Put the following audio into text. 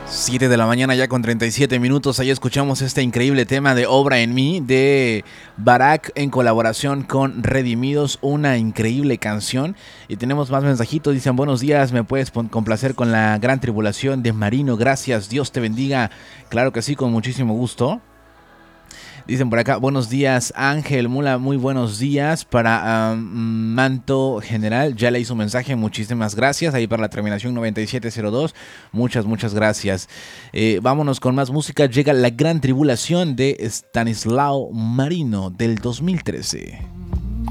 7 de la mañana ya con 37 minutos. Ahí escuchamos este increíble tema de Obra en mí de Barak en colaboración con Redimidos. Una increíble canción. Y tenemos más mensajitos. Dicen: buenos días, me puedes complacer con La Gran Tribulación de Marino. Gracias, Dios te bendiga. Claro que sí, con muchísimo gusto. Dicen por acá: buenos días, Ángel Mula, muy buenos días. Para Manto General, ya leí su mensaje, muchísimas gracias. Ahí para la terminación 9702, muchas gracias. Vámonos con más música. Llega La Gran Tribulación de Stanislao Marino del 2013.